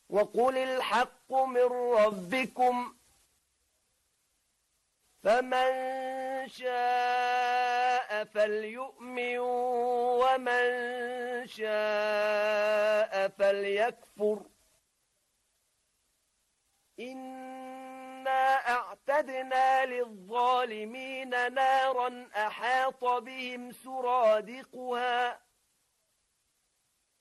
وقل الحق من ربكم فمن شاء فليؤمن ومن شاء فليكفر إنا أعتدنا للظالمين نارا أحاط بهم سرادقها